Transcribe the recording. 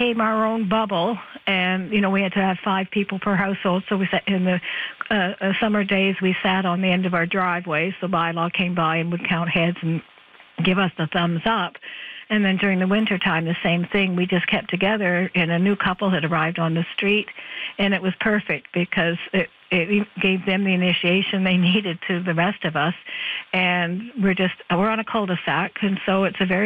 became our own bubble, and we had to have 5 people per household. So we sat in the summer days. We sat on the end of our driveway. So bylaw came by and would count heads and give us the thumbs up. And then during the winter time, the same thing. We just kept together, and a new couple had arrived on the street, and it was perfect because it gave them the initiation they needed to the rest of us. And we're on a cul-de-sac, and so it's a very